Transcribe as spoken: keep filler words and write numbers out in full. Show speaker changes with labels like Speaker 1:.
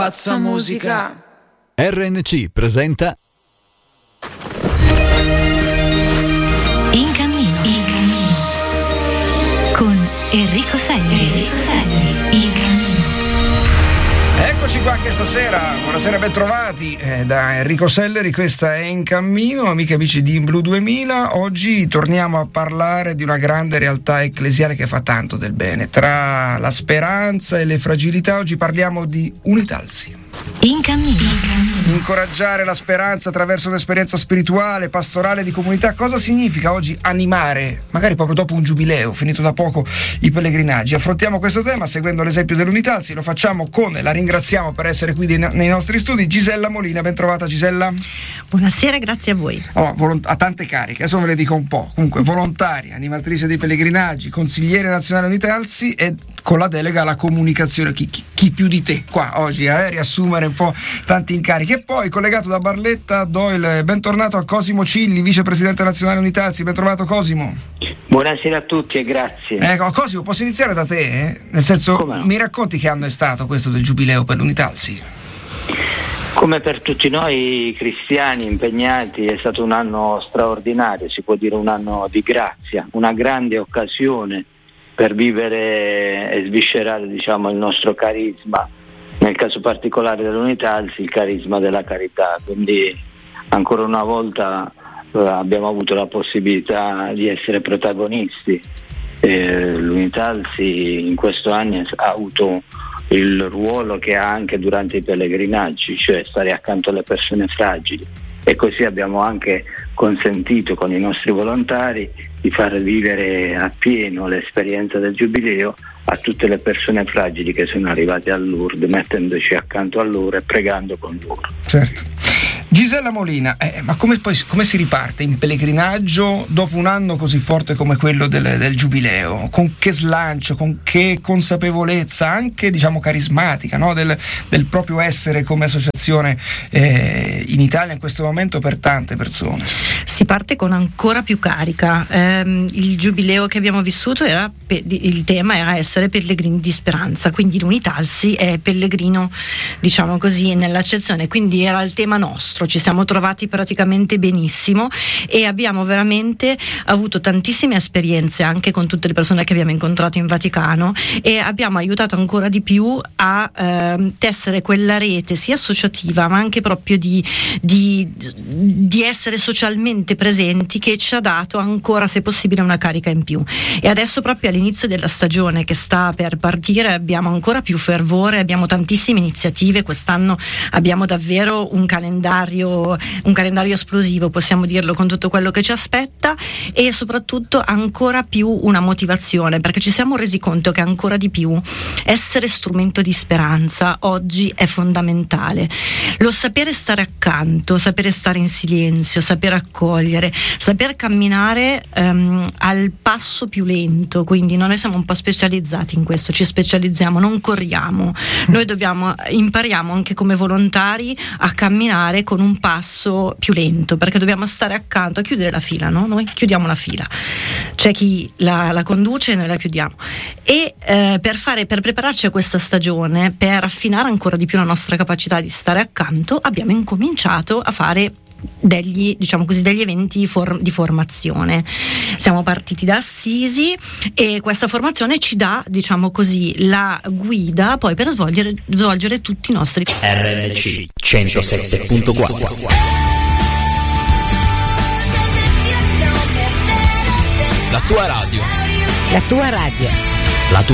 Speaker 1: Pazza musica.
Speaker 2: R N C presenta
Speaker 3: In cammino, in cammino con Enrico Selleri. Enrico Selleri, in cammino.
Speaker 4: Eccoci qua anche stasera, buonasera, ben trovati eh, da Enrico Selleri, questa è In Cammino, amiche e amici di Blu duemila. Oggi torniamo a parlare di una grande realtà ecclesiale che fa tanto del bene, tra la speranza e le fragilità. Oggi parliamo di Unitalsi.
Speaker 3: In cammino, in cammino.
Speaker 4: Incoraggiare la speranza attraverso un'esperienza spirituale, pastorale, di comunità. Cosa significa oggi animare, magari proprio dopo un giubileo, finito da poco, i pellegrinaggi? Affrontiamo questo tema seguendo l'esempio dell'Unitalsi. Lo facciamo con, la ringraziamo per essere qui nei nostri studi, Gisella Molina. Ben trovata, Gisella.
Speaker 5: Buonasera, grazie a voi.
Speaker 4: Oh, volont- a tante cariche, adesso ve le dico un po'. Comunque, volontaria, animatrice dei pellegrinaggi, consigliere nazionale Unitalsi e con la delega alla comunicazione. Chi, chi, chi più di te qua oggi a eh, riassumere un po' tanti incarichi. E poi collegato da Barletta Doyle, bentornato a Cosimo Cilli, vicepresidente nazionale Unitalsi. Ben trovato, Cosimo.
Speaker 6: Buonasera a tutti e grazie.
Speaker 4: Ecco, Cosimo, posso iniziare da te? Eh? Nel senso,
Speaker 6: no?
Speaker 4: Mi racconti che anno è stato questo del giubileo per l'Unitalsi?
Speaker 6: Come per tutti noi cristiani impegnati è stato un anno straordinario, si può dire un anno di grazia, una grande occasione per vivere e sviscerare, diciamo, il nostro carisma, nel caso particolare dell'Unitalsi il carisma della carità. Quindi ancora una volta eh, abbiamo avuto la possibilità di essere protagonisti. Eh, L'Unitalsi in questo anno ha avuto il ruolo che ha anche durante i pellegrinaggi, cioè stare accanto alle persone fragili, e così abbiamo anche consentito con i nostri volontari di far vivere appieno l'esperienza del giubileo a tutte le persone fragili che sono arrivate a Lourdes, mettendoci accanto a loro e pregando con loro.
Speaker 4: Certo. Gisella Molina, eh, ma come, poi, come si riparte in pellegrinaggio dopo un anno così forte come quello del, del giubileo? Con che slancio, con che consapevolezza anche, diciamo, carismatica, no? del, del proprio essere come associazione eh, in Italia in questo momento per tante persone?
Speaker 5: Si parte con ancora più carica. Eh, il giubileo che abbiamo vissuto era pe- il tema era essere pellegrini di speranza, quindi l'Unitalsi è pellegrino, diciamo così, nell'accezione, quindi era il tema nostro. Ci siamo trovati praticamente benissimo e abbiamo veramente avuto tantissime esperienze anche con tutte le persone che abbiamo incontrato in Vaticano, e abbiamo aiutato ancora di più a eh, tessere quella rete sia associativa ma anche proprio di, di, di essere socialmente presenti, che ci ha dato ancora, se possibile, una carica in più. E adesso, proprio all'inizio della stagione che sta per partire, abbiamo ancora più fervore, abbiamo tantissime iniziative. Quest'anno abbiamo davvero un calendario un calendario esplosivo, possiamo dirlo, con tutto quello che ci aspetta, e soprattutto ancora più una motivazione, perché ci siamo resi conto che ancora di più essere strumento di speranza oggi è fondamentale. Lo sapere stare accanto, sapere stare in silenzio, saper accogliere, saper camminare um, al passo più lento. Quindi noi siamo un po' specializzati in questo, ci specializziamo, non corriamo, noi dobbiamo impariamo anche come volontari a camminare con un passo più lento, perché dobbiamo stare accanto, a chiudere la fila, no? Noi chiudiamo la fila, c'è chi la, la conduce e noi la chiudiamo. E eh, per fare per prepararci a questa stagione, per affinare ancora di più la nostra capacità di stare accanto, abbiamo incominciato a fare degli, diciamo così, degli eventi for- di formazione. Siamo partiti da Assisi e questa formazione ci dà, diciamo così, la guida poi per svolgere, svolgere tutti i nostri
Speaker 7: R N C centosette virgola quattro.
Speaker 2: la tua radio.
Speaker 8: La tua radio.
Speaker 7: La tua